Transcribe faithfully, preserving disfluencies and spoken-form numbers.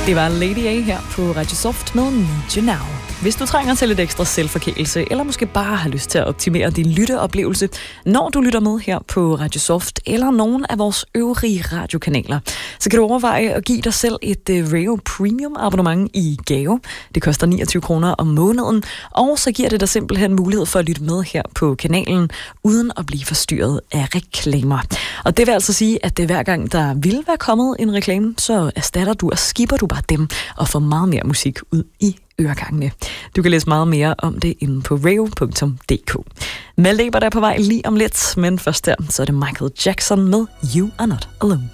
Det var Lady A her på Radio Soft med Need You Now. Hvis du trænger til lidt ekstra selvforkælelse, eller måske bare har lyst til at optimere din lytteoplevelse, når du lytter med her på Radio Soft, eller nogen af vores øvrige radiokanaler, så kan du overveje at give dig selv et uh, Rayo Premium abonnement i gave. Det koster niogtyve kroner om måneden, og så giver det dig simpelthen mulighed for at lytte med her på kanalen, uden at blive forstyrret af reklamer. Og det vil altså sige, at det hver gang der vil være kommet en reklame, så erstatter du og skipper du bare dem og får meget mere musik ud i øregangene. Du kan læse meget mere om det inde på rayo punktum d k. Malte Ebert er på vej lige om lidt, men først der, så er det Michael Jackson med You Are Not Alone.